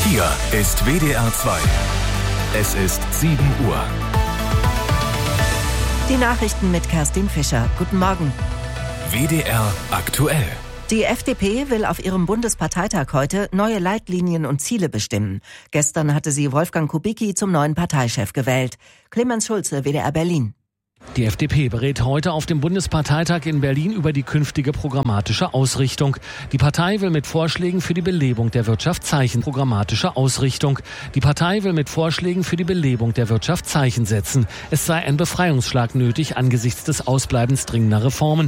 Hier ist WDR 2. Es ist 7 Uhr. Die Nachrichten mit Kerstin Fischer. Guten Morgen. WDR aktuell. Die FDP will auf ihrem Bundesparteitag heute neue Leitlinien und Ziele bestimmen. Gestern hatte sie Wolfgang Kubicki zum neuen Parteichef gewählt. Clemens Schulze, WDR Berlin. Die FDP berät heute auf dem Bundesparteitag in Berlin über die künftige programmatische Ausrichtung. Die Partei will mit Vorschlägen für die Belebung der Wirtschaft Zeichen setzen. Es sei ein Befreiungsschlag nötig angesichts des Ausbleibens dringender Reformen.